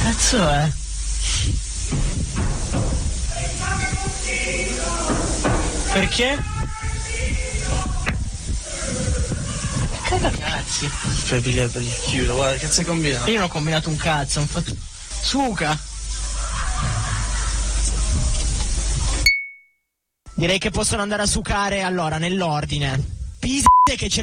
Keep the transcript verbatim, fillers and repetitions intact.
Cazzo è? Perché? Cagacazzi. Per pigliare per il chiudo, guarda, che cazzo hai combinato? Io non ho combinato un cazzo, ho fatto... Suca! Direi che possono andare a sucare allora, nell'ordine. Piste che ce